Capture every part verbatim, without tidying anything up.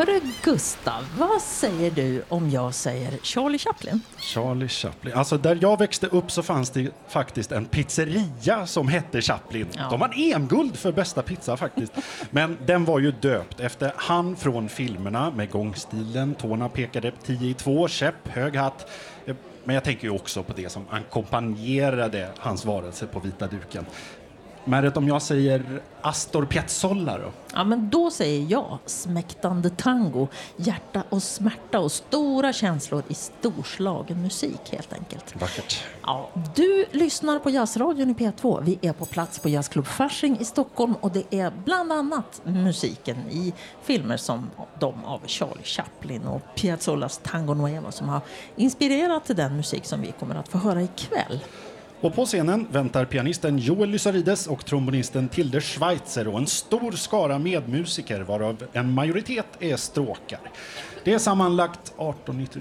Hörru Gustav, vad säger du om jag säger Charlie Chaplin? Charlie Chaplin. Alltså där jag växte upp så fanns det faktiskt en pizzeria som hette Chaplin. Ja. De vann E M-guld för bästa pizza faktiskt. Men den var ju döpt efter han från filmerna med gångstilen, tårna pekade tio i två, käpp, hög hatt. Men jag tänker ju också på det som ackompanjerade hans varelse på vita duken. Men om jag säger Astor Piazzolla då? Ja, men då säger jag smäktande tango, hjärta och smärta och stora känslor i storslagen musik helt enkelt. Vackert. Ja, du lyssnar på Jazzradion i P två. Vi är på plats på Jazzklubb Fasching i Stockholm och det är bland annat musiken i filmer som de av Charlie Chaplin och Piazzollas Tango Nuevo som har inspirerat till den musik som vi kommer att få höra ikväll. Och på scenen väntar pianisten Joel Lysarides och trombonisten Tilde Schweitzer och en stor skara medmusiker varav en majoritet är stråkar. Det är sammanlagt arton, nitton,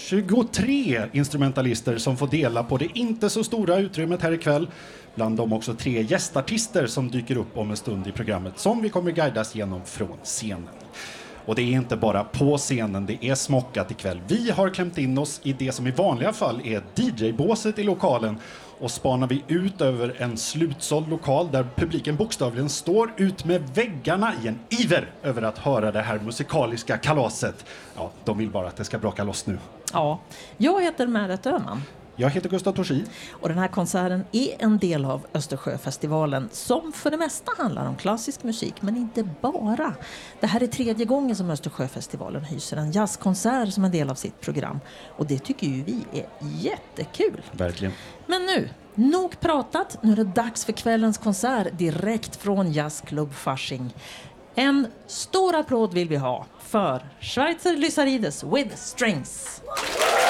tjugotre instrumentalister som får dela på det inte så stora utrymmet här ikväll. Bland dem också tre gästartister som dyker upp om en stund i programmet som vi kommer guidas genom från scenen. Och det är inte bara på scenen, det är smockat ikväll. Vi har klämt in oss i det som i vanliga fall är D J-båset i lokalen och spanar vi ut över en slutsåld lokal där publiken bokstavligen står ut med väggarna i en iver över att höra det här musikaliska kalaset. Ja, de vill bara att det ska braka loss nu. Ja, jag heter Märet Öhman. Jag heter Gustav Torsi. Och den här konserten är en del av Östersjöfestivalen som för det mesta handlar om klassisk musik, men inte bara. Det här är tredje gången som Östersjöfestivalen hyser en jazzkonsert som en del av sitt program. Och det tycker ju vi är jättekul. Verkligen. Men nu, nog pratat. Nu är det dags för kvällens konsert direkt från Jazzklubb Fasching. En stor applåd vill vi ha för Schweitzer Lysarides with Strings.